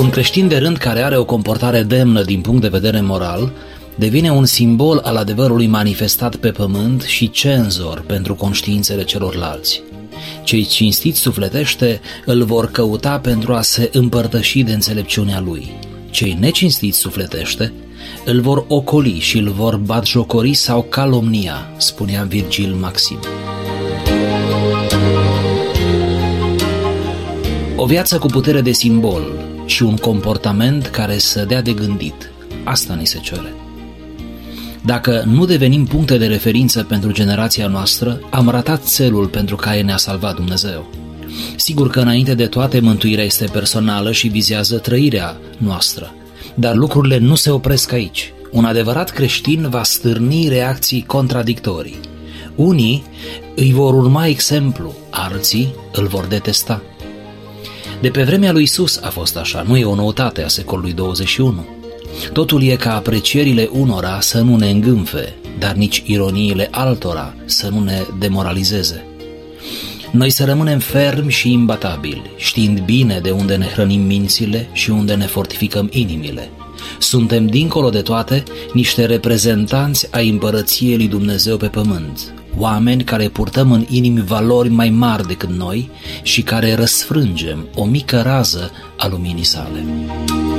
Un creștin de rând care are o comportare demnă din punct de vedere moral devine un simbol al adevărului manifestat pe pământ și cenzor pentru conștiințele celorlalți. Cei cinstiți sufletește îl vor căuta pentru a se împărtăși de înțelepciunea lui. Cei necinstiți sufletește îl vor ocoli și îl vor batjocori sau calomnia, spunea Virgil Maxim. O viață cu putere de simbol și un comportament care să dea de gândit. Asta ni se cere. Dacă nu devenim puncte de referință pentru generația noastră, am ratat țelul pentru care ne-a salvat Dumnezeu. Sigur că înainte de toate mântuirea este personală și vizează trăirea noastră, dar lucrurile nu se opresc aici. Un adevărat creștin va stârni reacții contradictorii. Unii îi vor urma exemplu, alții îl vor detesta. De pe vremea lui Iisus a fost așa, nu e o noutate a secolului 21. Totul e ca aprecierile unora să nu ne îngânfe, dar nici ironiile altora să nu ne demoralizeze. Noi să rămânem fermi și imbatabili, știind bine de unde ne hrănim mințile și unde ne fortificăm inimile. Suntem, dincolo de toate, niște reprezentanți ai împărăției lui Dumnezeu pe pământ, oameni care purtăm în inimi valori mai mari decât noi și care răsfrângem o mică rază a luminii sale.